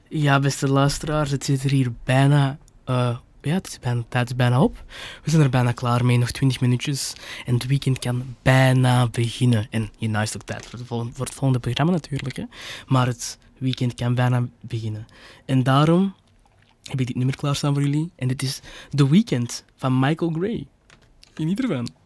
Ja, beste luisteraars, het zit er hier bijna... het is bijna op. We zijn er bijna klaar mee, nog 20 minuutjes. En het weekend kan bijna beginnen. En hierna is het ook tijd voor het volgende programma natuurlijk. Hè. Maar het weekend kan bijna beginnen. En daarom heb ik dit nummer klaarstaan voor jullie. En dit is The Weeknd van Michael Gray. Geniet ervan.